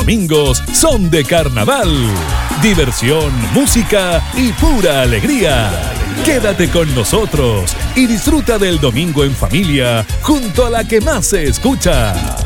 domingos son de carnaval. Diversión, música y pura alegría. Quédate con nosotros y disfruta del domingo en familia junto a la que más se escucha.